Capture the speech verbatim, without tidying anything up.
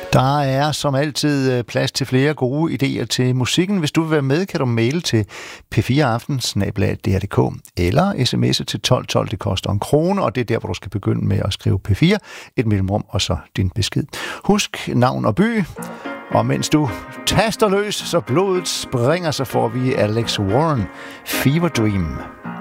Der er som altid plads til flere gode idéer til musikken. Hvis du vil være med, kan du maile til p fire aften snabel-a d r punktum d k eller sms'e til tolv tolv. Det koster en krone, og det er der, hvor du skal begynde med at skrive P fire, et mellemrum og så din besked. Husk navn og by, og mens du taster løs, så blodet springer, så får vi Alex Warren, Fever Dream.